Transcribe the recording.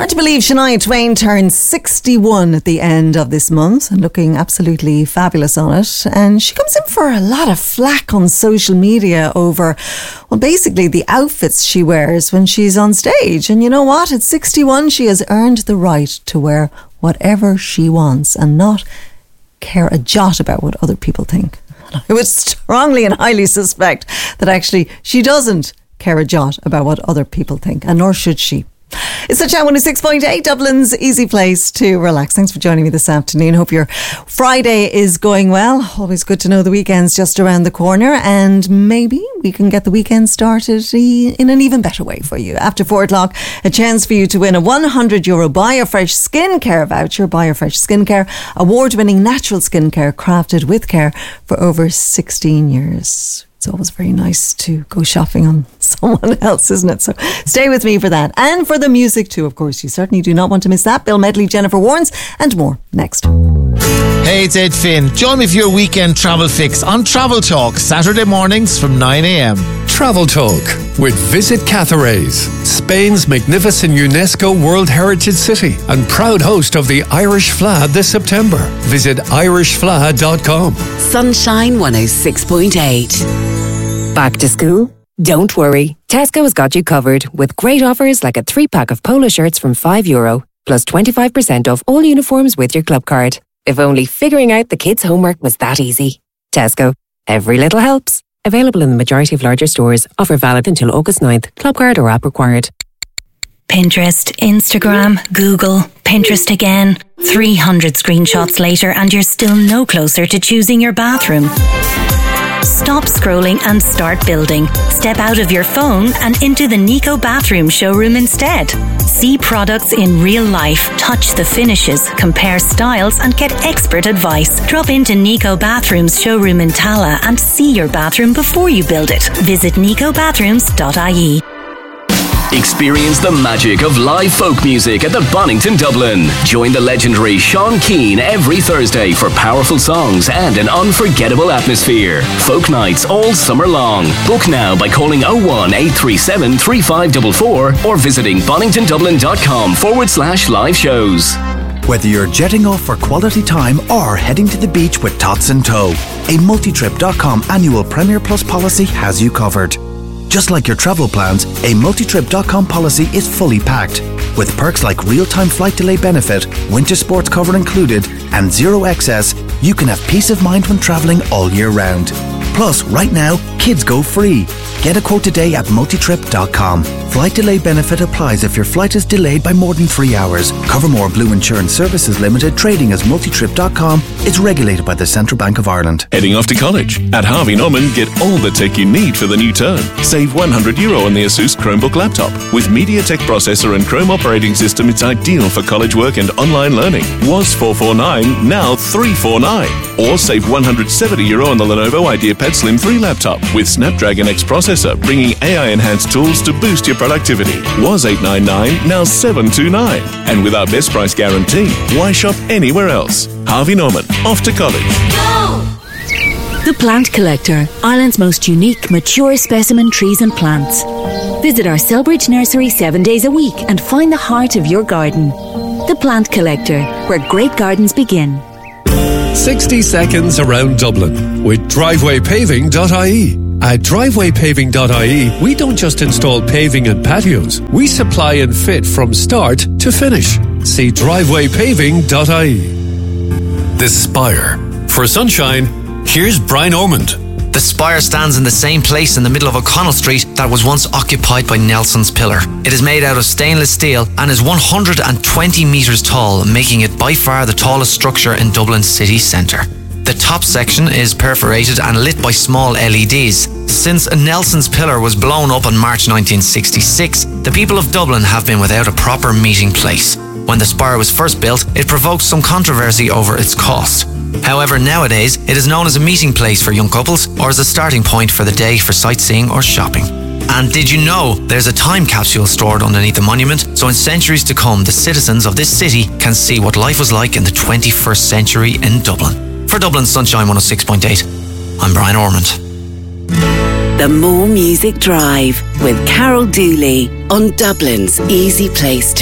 Hard to believe Shania Twain turned 61 at the end of this month and looking absolutely fabulous on it. And she comes in for a lot of flack on social media over, well, basically the outfits she wears when she's on stage. And you know what? At 61, she has earned the right to wear whatever she wants and not care a jot about what other people think. I would strongly and highly suspect that actually she doesn't care a jot about what other people think, and nor should she. It's the Chat 106.8, Dublin's easy place to relax. Thanks for joining me this afternoon. Hope your Friday is going well. Always good to know the weekend's just around the corner, and maybe we can get the weekend started in an even better way for you. After 4 o'clock, a chance for you to win a €100 BioFresh skincare voucher. BioFresh Skincare, award-winning natural skincare crafted with care for over 16 years. It's always very nice to go shopping on someone else, isn't it? So stay with me for that. And for the music too, of course. You certainly do not want to miss that. Bill Medley, Jennifer Warnes, and more next. Hey, it's Ed Finn. Join me for your weekend travel fix on Travel Talk, Saturday mornings from 9 a.m. Travel Talk with Visit Cathares, Spain's magnificent UNESCO World Heritage City and proud host of the Irish Fleadh this September. Visit irishfleadh.com. Sunshine 106.8. Back to school? Don't worry. Tesco has got you covered with great offers like a 3-pack of polo shirts from €5, plus 25% off all uniforms with your club card. If only figuring out the kids' homework was that easy. Tesco. Every little helps. Available in the majority of larger stores. Offer valid until August 9th. Club card or app required. Pinterest, Instagram, Google, Pinterest again. 300 screenshots later and you're still no closer to choosing your bathroom. Stop scrolling and start building. Step out of your phone and into the Nico Bathroom showroom instead. See products in real life, touch the finishes, compare styles and get expert advice. Drop into Nico Bathroom's showroom in Tala and see your bathroom before you build it. Visit nicobathrooms.ie. Experience the magic of live folk music at the Bonington Dublin. Join the legendary Sean Keane every Thursday for powerful songs and an unforgettable atmosphere. Folk nights all summer long. Book now by calling 01837 3544 or visiting boningtondublin.com/live shows. Whether you're jetting off for quality time or heading to the beach with tots in tow, a multitrip.com annual Premier Plus policy has you covered. Just like your travel plans, a multitrip.com policy is fully packed. With perks like real-time flight delay benefit, winter sports cover included, and zero excess, you can have peace of mind when travelling all year round. Plus, right now, kids go free. Get a quote today at multitrip.com. Flight delay benefit applies if your flight is delayed by more than 3 hours. Covermore Blue Insurance Services Limited, trading as multitrip.com, is regulated by the Central Bank of Ireland. Heading off to college? At Harvey Norman, get all the tech you need for the new term. Save €100 on the Asus Chromebook laptop. With MediaTek processor and Chrome operating system, it's ideal for college work and online learning. Was $449, now $349. Or save €170 on the Lenovo IdeaPad Slim 3 laptop with Snapdragon X processor, bringing AI-enhanced tools to boost your productivity. Was $899, now $729. And with our best price guarantee, why shop anywhere else? Harvey Norman, off to college. Go! The Plant Collector, Ireland's most unique, mature specimen trees and plants. Visit our Selbridge nursery 7 days a week and find the heart of your garden. The Plant Collector, where great gardens begin. 60 seconds around Dublin with drivewaypaving.ie. At drivewaypaving.ie, we don't just install paving and patios. We supply and fit from start to finish. See drivewaypaving.ie. The Spire. For sunshine, here's Brian Ormond. The Spire stands in the same place in the middle of O'Connell Street that was once occupied by Nelson's Pillar. It is made out of stainless steel and is 120 metres tall, making it by far the tallest structure in Dublin's city centre. The top section is perforated and lit by small LEDs. Since Nelson's Pillar was blown up in March 1966, the people of Dublin have been without a proper meeting place. When the Spire was first built, it provoked some controversy over its cost. However, nowadays, it is known as a meeting place for young couples or as a starting point for the day for sightseeing or shopping. And did you know there's a time capsule stored underneath the monument, so in centuries to come, the citizens of this city can see what life was like in the 21st century in Dublin. For Dublin Sunshine 106.8, I'm Brian Ormond. The More Music Drive with Carol Dooley on Dublin's easy place to